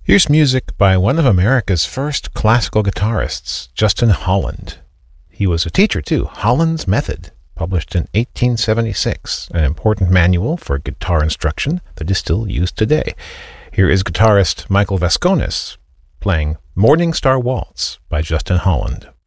Here's music by one of America's first classical guitarists, Justin Holland. He was a teacher too, Holland's Method, published in 1876, an important manual for guitar instruction that is still used today. Here is guitarist Michael Vasconis playing Morning Star Waltz by Justin Holland.